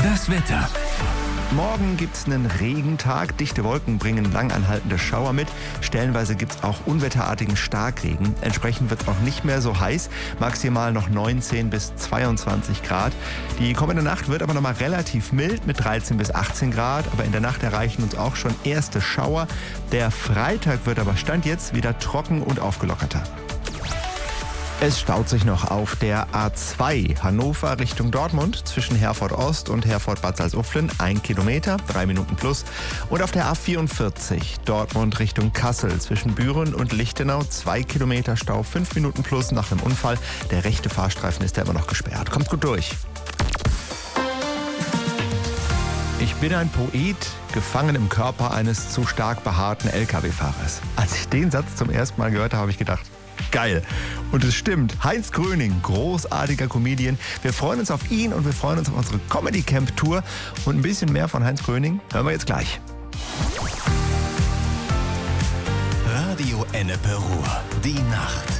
Das Wetter. Morgen gibt's einen Regentag. Dichte Wolken bringen langanhaltende Schauer mit. Stellenweise gibt's auch unwetterartigen Starkregen. Entsprechend wird's auch nicht mehr so heiß. Maximal noch 19 bis 22 Grad. Die kommende Nacht wird aber nochmal relativ mild mit 13 bis 18 Grad. Aber in der Nacht erreichen uns auch schon erste Schauer. Der Freitag wird aber Stand jetzt wieder trocken und aufgelockerter. Es staut sich noch auf der A2 Hannover Richtung Dortmund zwischen Herford Ost und Herford Bad Salzuflen 1 Kilometer, 3 Minuten plus. Und auf der A44 Dortmund Richtung Kassel zwischen Büren und Lichtenau 2 Kilometer Stau, 5 Minuten plus nach einem Unfall. Der rechte Fahrstreifen ist ja immer noch gesperrt. Kommt gut durch. Ich bin ein Poet, gefangen im Körper eines zu stark behaarten Lkw-Fahrers. Als ich den Satz zum ersten Mal gehört habe, habe ich gedacht, geil. Und es stimmt. Heinz Gröning, großartiger Comedian. Wir freuen uns auf ihn und wir freuen uns auf unsere Comedy Camp Tour. Und ein bisschen mehr von Heinz Gröning hören wir jetzt gleich. Radio Ennepe Ruhr. Die Nacht.